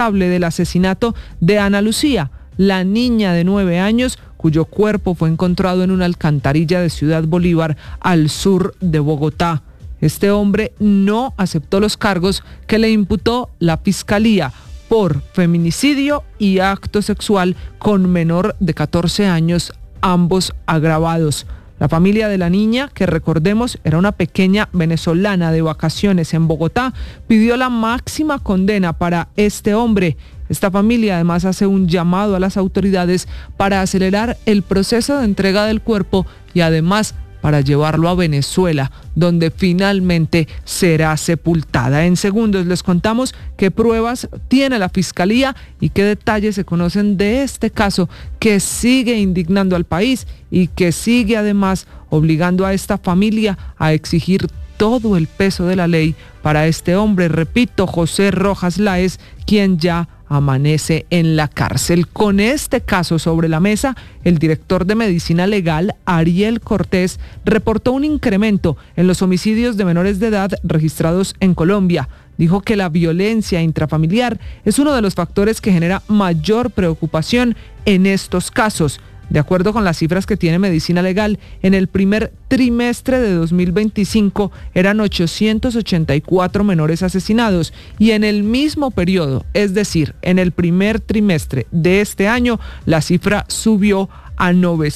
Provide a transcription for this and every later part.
del asesinato de Ana Lucía, la niña de 9 años, cuyo cuerpo fue encontrado en una alcantarilla de Ciudad Bolívar, al sur de Bogotá. Este hombre no aceptó los cargos que le imputó la Fiscalía por feminicidio y acto sexual con menor de 14 años, ambos agravados. La familia de la niña, que recordemos era una pequeña venezolana de vacaciones en Bogotá, pidió la máxima condena para este hombre. Esta familia además hace un llamado a las autoridades para acelerar el proceso de entrega del cuerpo y además para llevarlo a Venezuela, donde finalmente será sepultada. En segundos les contamos qué pruebas tiene la Fiscalía y qué detalles se conocen de este caso que sigue indignando al país y que sigue además obligando a esta familia a exigir todo el peso de la ley para este hombre, repito, José Rojas Láez, quien ya amanece en la cárcel. Con este caso sobre la mesa, el director de Medicina Legal, Ariel Cortés, reportó un incremento en los homicidios de menores de edad registrados en Colombia. Dijo que la violencia intrafamiliar es uno de los factores que genera mayor preocupación en estos casos. De acuerdo con las cifras que tiene Medicina Legal, en el primer trimestre de 2025 eran 884 menores asesinados y en el mismo periodo, es decir, en el primer trimestre de este año, la cifra subió a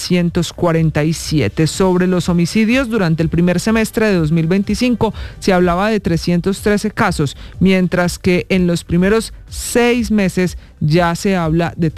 947. Sobre los homicidios durante el primer semestre de 2025 se hablaba de 313 casos, mientras que en los primeros 6 meses ya se habla de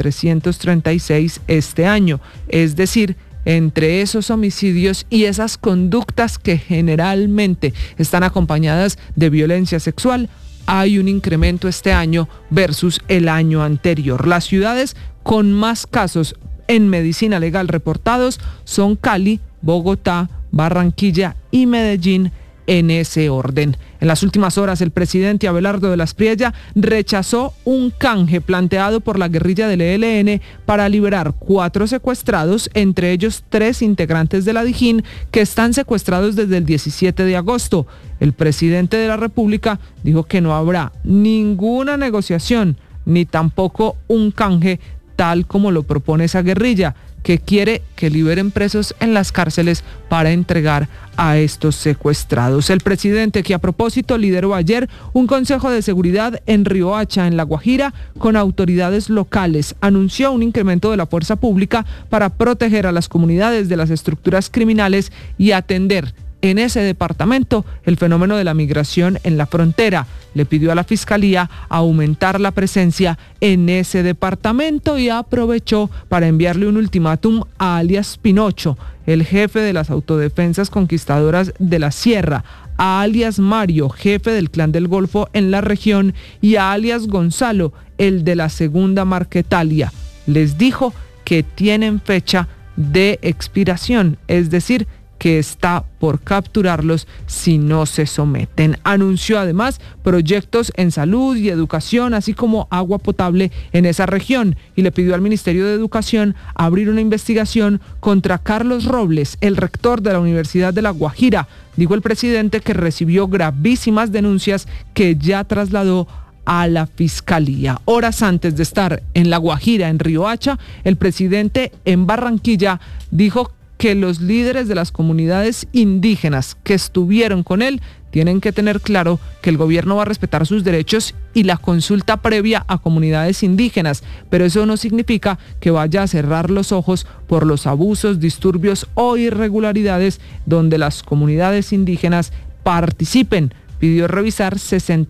336 este año. Es decir, entre esos homicidios y esas conductas que generalmente están acompañadas de violencia sexual, hay un incremento este año versus el año anterior. Las ciudades con más casos en Medicina Legal reportados son Cali, Bogotá, Barranquilla y Medellín, en ese orden. En las últimas horas, el presidente Abelardo de la Espriella rechazó un canje planteado por la guerrilla del ELN para liberar 4 secuestrados, entre ellos 3 integrantes de la Dijín, que están secuestrados desde el 17 de agosto. El presidente de la República dijo que no habrá ninguna negociación, ni tampoco un canje tal como lo propone esa guerrilla, que quiere que liberen presos en las cárceles para entregar a estos secuestrados. El presidente, que a propósito lideró ayer un consejo de seguridad en Riohacha, en La Guajira, con autoridades locales, anunció un incremento de la fuerza pública para proteger a las comunidades de las estructuras criminales y atender en ese departamento el fenómeno de la migración en la frontera. Le pidió a la Fiscalía aumentar la presencia en ese departamento y aprovechó para enviarle un ultimátum a alias Pinocho, el jefe de las autodefensas conquistadoras de la Sierra, a alias Mario, jefe del Clan del Golfo en la región, y a alias Gonzalo, el de la Segunda Marquetalia. Les dijo que tienen fecha de expiración, es decir, que está por capturarlos si no se someten. Anunció además proyectos en salud y educación, así como agua potable en esa región, y le pidió al Ministerio de Educación abrir una investigación contra Carlos Robles, el rector de la Universidad de La Guajira. Dijo el presidente que recibió gravísimas denuncias que ya trasladó a la Fiscalía. Horas antes de estar en La Guajira, en Riohacha, el presidente en Barranquilla dijo que los líderes de las comunidades indígenas que estuvieron con él tienen que tener claro que el gobierno va a respetar sus derechos y la consulta previa a comunidades indígenas, pero eso no significa que vaya a cerrar los ojos por los abusos, disturbios o irregularidades donde las comunidades indígenas participen. Pidió revisar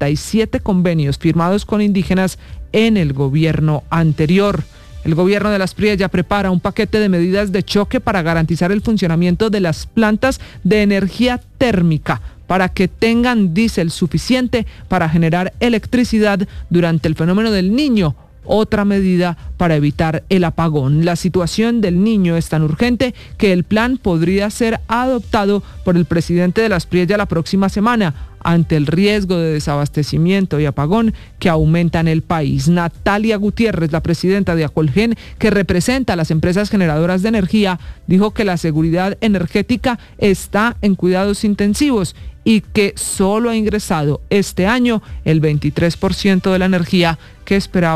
67 convenios firmados con indígenas en el gobierno anterior. El gobierno de la Espriella prepara un paquete de medidas de choque para garantizar el funcionamiento de las plantas de energía térmica para que tengan diésel suficiente para generar electricidad durante el fenómeno del Niño, otra medida para evitar el apagón. La situación del Niño es tan urgente que el plan podría ser adoptado por el presidente de la Espriella la próxima semana. ante el riesgo de desabastecimiento y apagón que aumenta en el país. Natalia Gutiérrez, la presidenta de Acolgen, que representa a las empresas generadoras de energía, dijo que la seguridad energética está en cuidados intensivos y que solo ha ingresado este año el 23% de la energía que esperaba